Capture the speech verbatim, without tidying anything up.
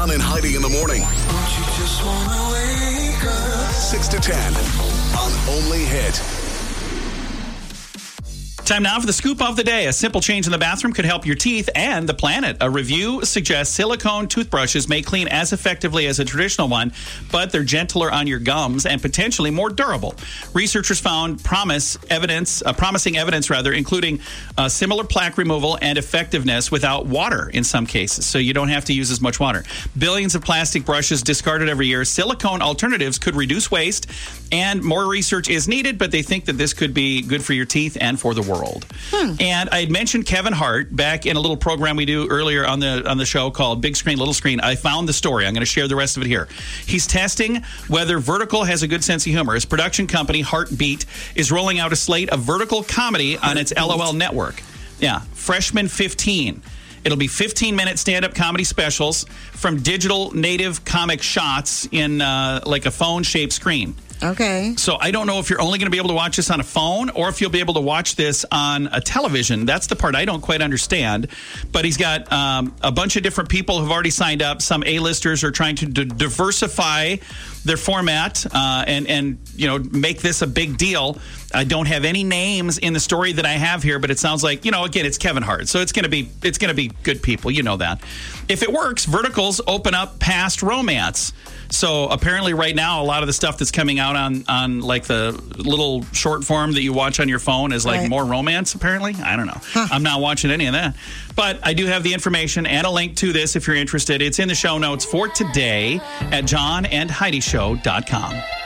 John and Heidi in the morning. Don't you just wanna wake up? six to ten on Only Hit. Time now for the scoop of the day. A simple change in the bathroom could help your teeth and the planet. A review suggests silicone toothbrushes may clean as effectively as a traditional one, but they're gentler on your gums and potentially more durable. Researchers found promise evidence, uh, promising evidence rather, including uh, similar plaque removal and effectiveness without water in some cases, so you don't have to use as much water. Billions of plastic brushes discarded every year. Silicone alternatives could reduce waste, and more research is needed, but they think that this could be good for your teeth and for the world. Hmm. And I had mentioned Kevin Hart back in a little program we do earlier on the on the show called Big Screen, Little Screen. I found the story. I'm going to share the rest of it here. He's testing whether Vertical has a good sense of humor. His production company, Heartbeat, is rolling out a slate of vertical comedy on its L O L network. Yeah, Freshman fifteen. It'll be fifteen-minute stand-up comedy specials from digital native comic shots in uh, like a phone-shaped screen. Okay. So I don't know if you're only going to be able to watch this on a phone or if you'll be able to watch this on a television. That's the part I don't quite understand. But he's got um, a bunch of different people who've already signed up. Some A-listers are trying to d- diversify their format uh, and, and, you know, make this a big deal. I don't have any names in the story that I have here, but it sounds like, you know, again, it's Kevin Hart. So it's going to be it's going to be good people. You know that. If it works, verticals open up past romance. So apparently right now, a lot of the stuff that's coming out on, on like the little short form that you watch on your phone is like right. more romance, apparently. I don't know. Huh. I'm not watching any of that. But I do have the information and a link to this if you're interested. It's in the show notes for today at john and heidi show dot com.